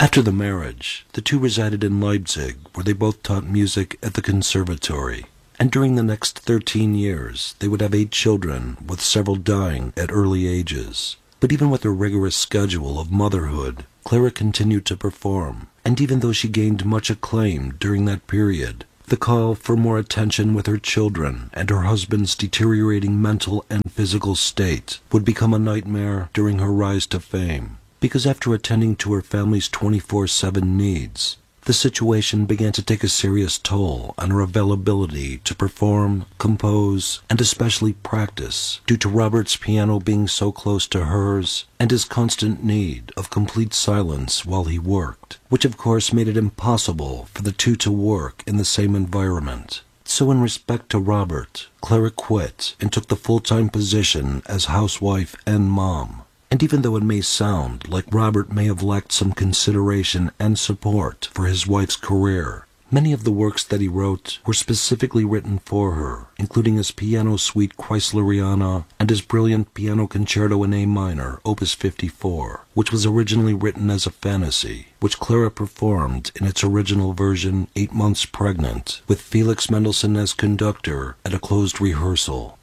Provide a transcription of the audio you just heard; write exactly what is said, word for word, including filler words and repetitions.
After the marriage, the two resided in Leipzig, where they both taught music at the conservatory. And during the next thirteen years, they would have eight children, with several dying at early ages. But even with her rigorous schedule of motherhood, Clara continued to perform, and even though she gained much acclaim during that period, the call for more attention with her children and her husband's deteriorating mental and physical state would become a nightmare during her rise to fame. Because after attending to her family's twenty-four seven needs, the situation began to take a serious toll on her availability to perform, compose, and especially practice, due to Robert's piano being so close to hers and his constant need of complete silence while he worked, which of course made it impossible for the two to work in the same environment. So in respect to Robert, Clara quit and took the full-time position as housewife and mom. And even though it may sound like Robert may have lacked some consideration and support for his wife's career, many of the works that he wrote were specifically written for her, including his piano suite Kreisleriana and his brilliant piano concerto in A minor, opus fifty-four, which was originally written as a fantasy, which Clara performed in its original version eight months pregnant, with Felix Mendelssohn as conductor at a closed rehearsal.